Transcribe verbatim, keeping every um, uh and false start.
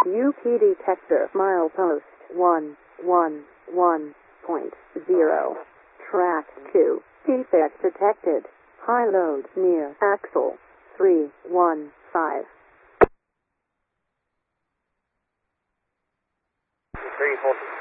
U P detector milepost one one one point zero. Track two. Defect detected. High load near axle three one five. three four.